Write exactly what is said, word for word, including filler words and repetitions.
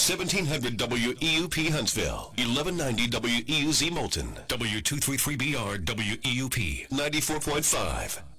seventeen hundred W E U P Huntsville, eleven ninety W E U Z Moulton, W two thirty-three B R W E U P, ninety-four point five.